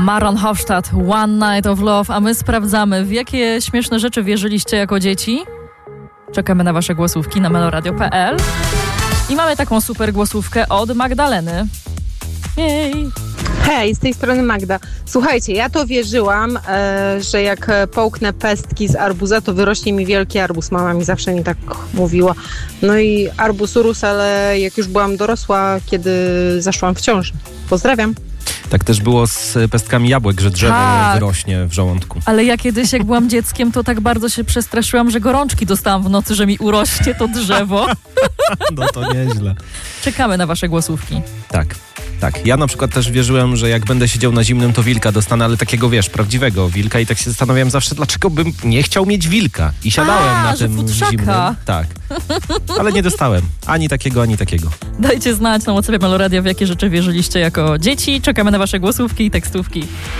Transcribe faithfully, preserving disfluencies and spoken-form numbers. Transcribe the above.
Maron Hofstadt, One Night of Love, a my sprawdzamy, w jakie śmieszne rzeczy wierzyliście jako dzieci. Czekamy na wasze głosówki na meloradio kropka p l i mamy taką super głosówkę od Magdaleny. Jej! Hej, z tej strony Magda. Słuchajcie, ja to wierzyłam, e, że jak połknę pestki z arbuza, to wyrośnie mi wielki arbuz. Mama mi zawsze mi tak mówiła. No i arbuz urósł, ale jak już byłam dorosła, kiedy zaszłam w ciążę. Pozdrawiam. Tak też było z pestkami jabłek, że drzewo tak. wyrośnie w żołądku. Ale ja kiedyś, jak byłam dzieckiem, to tak bardzo się przestraszyłam, że gorączki dostałam w nocy, że mi urośnie to drzewo. No to nieźle. Czekamy na wasze głosówki. Tak. Tak, ja na przykład też wierzyłem, że jak będę siedział na zimnym, to wilka dostanę, ale takiego, wiesz, prawdziwego wilka i tak się zastanawiałem zawsze, dlaczego bym nie chciał mieć wilka. I siadałem A, na że tym futrzaka. zimnym. Tak, ale nie dostałem ani takiego, ani takiego. Dajcie znać na WhatsAppie Meloradia, w jakie rzeczy wierzyliście jako dzieci. Czekamy na wasze głosówki i tekstówki.